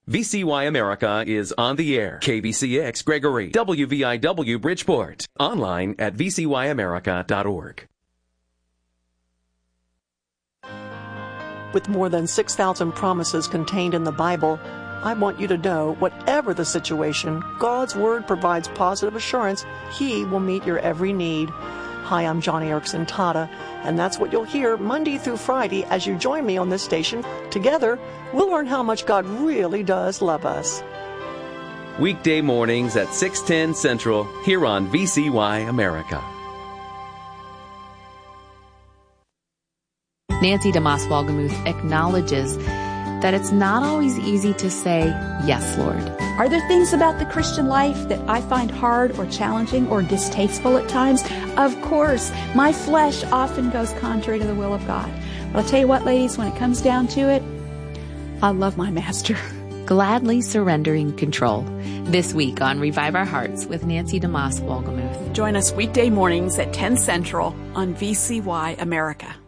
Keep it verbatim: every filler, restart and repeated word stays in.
V C Y America is on the air. K B C X Gregory, W V I W Bridgeport. Online at v c y america dot org. With more than six thousand promises contained in the Bible, I want you to know, whatever the situation, God's Word provides positive assurance He will meet your every need. Hi, I'm Johnny Erickson Tata, and that's what you'll hear Monday through Friday as you join me on this station. Together, we'll learn how much God really does love us. Weekday mornings at six ten Central, here on V C Y America. Nancy DeMoss Wolgemuth acknowledges that it's not always easy to say, yes, Lord. Are there things about the Christian life that I find hard or challenging or distasteful at times? Of course, my flesh often goes contrary to the will of God. But I'll tell you what, ladies, when it comes down to it, I love my master. Gladly surrendering control. This week on Revive Our Hearts with Nancy DeMoss Wolgemuth. Join us weekday mornings at ten Central on V C Y America.